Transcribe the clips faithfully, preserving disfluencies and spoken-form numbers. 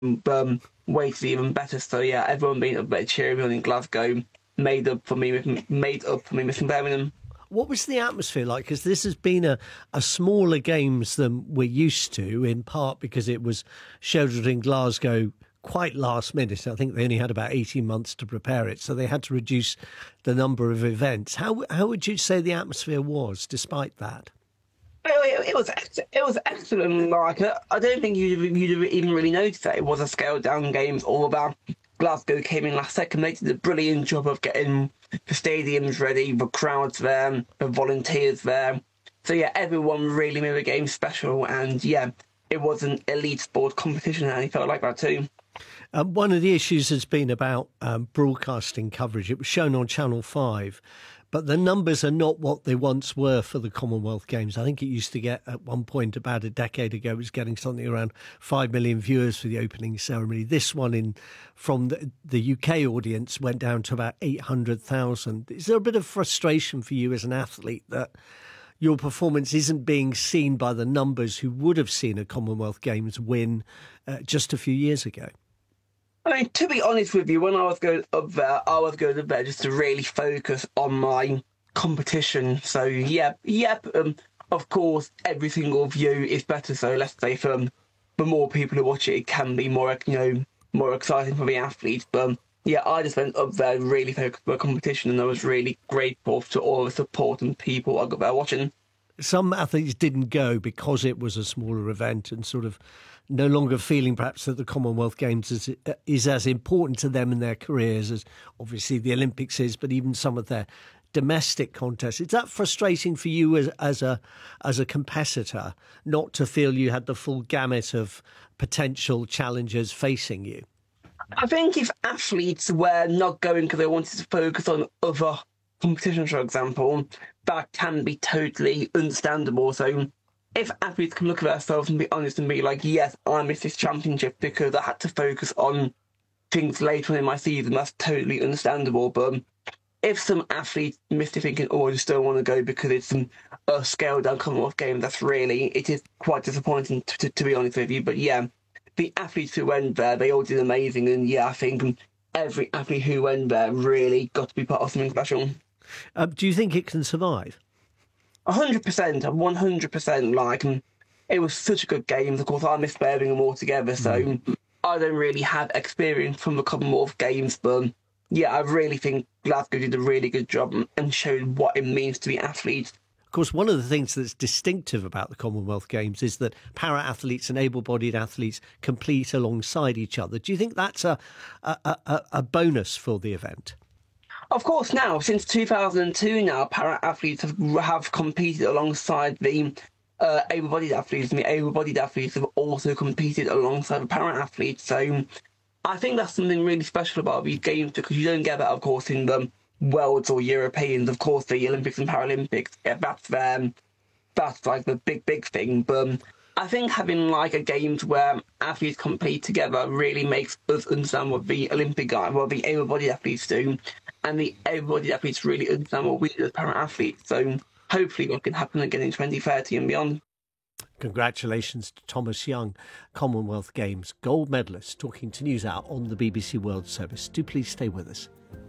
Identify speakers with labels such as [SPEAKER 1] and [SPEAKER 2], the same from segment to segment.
[SPEAKER 1] um, weighted even better. So yeah, everyone being a bit cheery on in Glasgow made up for me with made up for me missing Birmingham.
[SPEAKER 2] What was the atmosphere like? Because this has been a, a smaller games than we're used to, in part because it was scheduled in Glasgow quite last minute. I think they only had about eighteen months to prepare it, so they had to reduce the number of events. How how would you say the atmosphere was, despite that?
[SPEAKER 1] It, it was it was excellent. Like I don't think you'd, you'd even really notice that it was a scaled down game. All about Glasgow came in last second. They did a brilliant job of getting the stadiums ready, the crowds there, the volunteers there. So yeah, everyone really made the game special, and yeah, it was an elite sport competition, and it felt like that too.
[SPEAKER 2] Um, one of the issues has been about um, broadcasting coverage. It was shown on Channel five, but the numbers are not what they once were for the Commonwealth Games. I think it used to get, at one point about a decade ago, it was getting something around five million viewers for the opening ceremony. This one in from the, the U K audience went down to about eight hundred thousand. Is there a bit of frustration for you as an athlete that your performance isn't being seen by the numbers who would have seen a Commonwealth Games win uh, just a few years ago?
[SPEAKER 1] I mean, to be honest with you, when I was going up there, I was going up there just to really focus on my competition. So, yep, yep, um, of course, every single view is better. So let's say for, um, for more people who watch it, it can be more, you know, more exciting for the athletes. But um, yeah, I just went up there really focused on the competition, and I was really grateful to all the support and people I got there watching.
[SPEAKER 2] Some athletes didn't go because it was a smaller event and sort of no longer feeling perhaps that the Commonwealth Games is, is as important to them in their careers as obviously the Olympics is, but even some of their domestic contests. Is that frustrating for you as, as a as a competitor, not to feel you had the full gamut of potential challengers facing you?
[SPEAKER 1] I think if athletes were not going because they wanted to focus on other competitions, for example, that can be totally understandable. So if athletes can look at themselves and be honest and be like, yes, I missed this championship because I had to focus on things later on in my season, that's totally understandable. But if some athletes miss it thinking, oh, I just don't want to go because it's some a scaled down Commonwealth game, that's really, it is quite disappointing to, to, to be honest with you. But yeah, the athletes who went there, they all did amazing. And yeah, I think every athlete who went there really got to be part of something special.
[SPEAKER 2] Uh, do you think it can survive?
[SPEAKER 1] A hundred percent, one hundred percent. Like, it was such a good game. Of course, I missed Birmingham altogether, so mm. I don't really have experience from the Commonwealth Games. But yeah, I really think Glasgow did a really good job and showed what it means to be athletes.
[SPEAKER 2] Of course, one of the things that's distinctive about the Commonwealth Games is that para-athletes and able-bodied athletes compete alongside each other. Do you think that's a a, a, a bonus for the event?
[SPEAKER 1] Of course, now, since two thousand two now, para-athletes have, have competed alongside the uh, able-bodied athletes, and the able-bodied athletes have also competed alongside the para-athletes. So I think that's something really special about these games, because you don't get that, of course, in the Worlds or Europeans. Of course, the Olympics and Paralympics, yeah, that's, um, that's like the big, big thing. But um, I think having like a games where athletes compete together really makes us understand what the Olympic guys, what the able-bodied athletes do, and the able-bodied athletes really understand what we do as para-athletes. So hopefully that can happen again in twenty thirty and beyond.
[SPEAKER 2] Congratulations to Thomas Young, Commonwealth Games gold medalist, talking to NewsHour on the B B C World Service. Do please stay with us.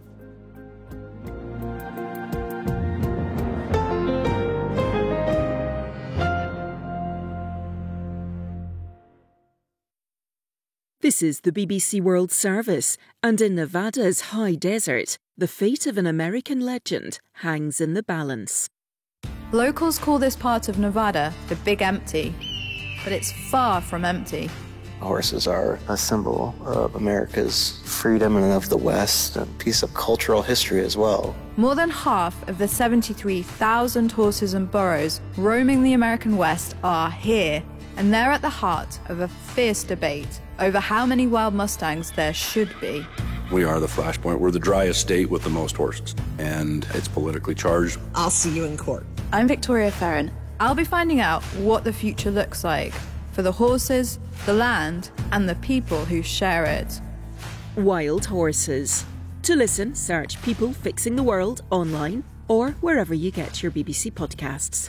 [SPEAKER 3] This is the B B C World Service, and in Nevada's high desert, the fate of an American legend hangs in the balance.
[SPEAKER 4] Locals call this part of Nevada the Big Empty, but it's far from empty.
[SPEAKER 5] Horses are a symbol of America's freedom and of the West, a piece of cultural history as well.
[SPEAKER 4] More than half of the seventy-three thousand horses and burros roaming the American West are here, and they're at the heart of a fierce debate over how many wild Mustangs there should be.
[SPEAKER 6] We are the flashpoint. We're the driest state with the most horses, and it's politically charged.
[SPEAKER 7] I'll see you in court.
[SPEAKER 4] I'm Victoria Ferrin. I'll be finding out what the future looks like for the horses, the land, and the people who share it.
[SPEAKER 3] Wild Horses. To listen, search People Fixing the World online or wherever you get your B B C podcasts.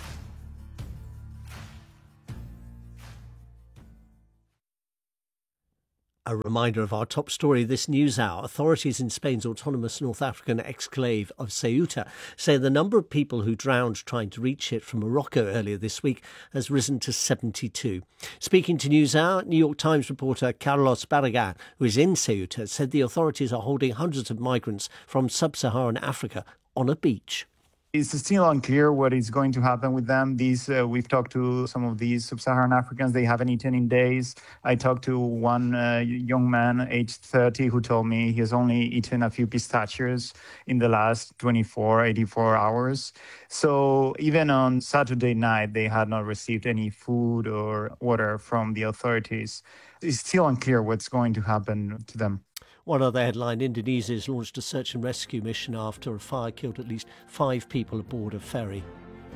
[SPEAKER 2] A reminder of our top story this news hour. Authorities in Spain's autonomous North African exclave of Ceuta say the number of people who drowned trying to reach it from Morocco earlier this week has risen to seventy-two. Speaking to NewsHour, New York Times reporter Carlos Barragan, who is in Ceuta, said the authorities are holding hundreds of migrants from sub-Saharan Africa on a beach.
[SPEAKER 7] It's still unclear what is going to happen with them. These uh, we've talked to some of these sub-Saharan Africans. They haven't eaten in days. I talked to one uh, young man, aged thirty, who told me he has only eaten a few pistachios in the last twenty-four, eighty-four hours. So even on Saturday night, they had not received any food or water from the authorities. It's still unclear what's going to happen to them.
[SPEAKER 2] One other headline, Indonesia has launched a search and rescue mission after a fire killed at least five people aboard a ferry.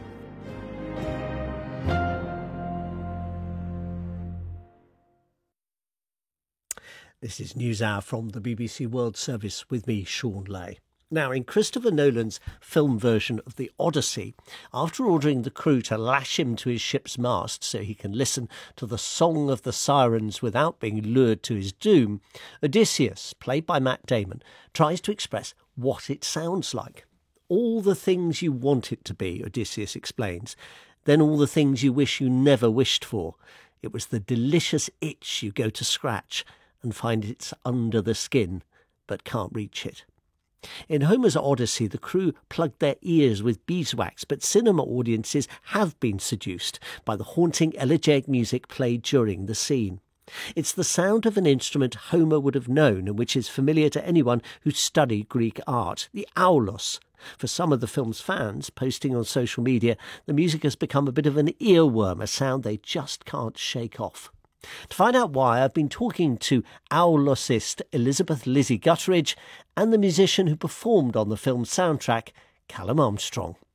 [SPEAKER 2] This is NewsHour from the B B C World Service with me, Sean Lay. Now, in Christopher Nolan's film version of The Odyssey, after ordering the crew to lash him to his ship's mast so he can listen to the song of the sirens without being lured to his doom, Odysseus, played by Matt Damon, tries to express what it sounds like. All the things you want it to be, Odysseus explains, then all the things you wish you never wished for. It was the delicious itch you go to scratch and find it's under the skin, but can't reach it. In Homer's Odyssey, the crew plugged their ears with beeswax, but cinema audiences have been seduced by the haunting elegiac music played during the scene. It's the sound of an instrument Homer would have known and which is familiar to anyone who studied Greek art, the aulos. For some of the film's fans, posting on social media, the music has become a bit of an earworm, a sound they just can't shake off. To find out why, I've been talking to aulosist Elizabeth Lizzie Gutteridge and the musician who performed on the film's soundtrack, Callum Armstrong.